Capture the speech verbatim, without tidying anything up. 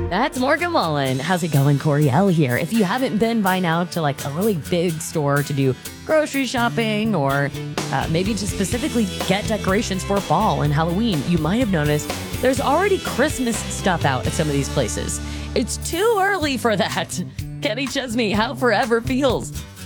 That's Morgan Wallen. How's it going? Coriel here. If you haven't been by now to like a really big store to do grocery shopping or uh, maybe to specifically get decorations for fall and Halloween, you might have noticed there's already Christmas stuff out at some of these places. It's too early for that. Kenny Chesney, how forever feels.